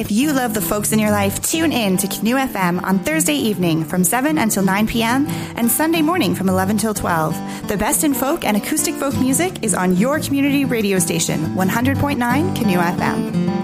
If you love the folks in your life, tune in to Canoe FM on Thursday evening from 7 until 9 p.m. and Sunday morning from 11 till 12. The best in folk and acoustic folk music is on your community radio station, 100.9 Canoe FM.